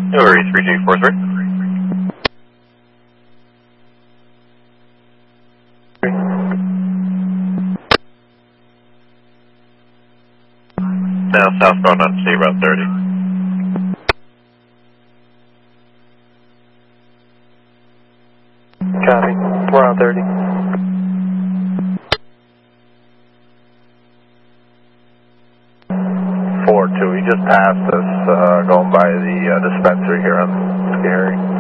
Hillary 3243. Now southbound on State Route 30. Copy. We're on 30. He just passed us going by the dispensary here on Scary.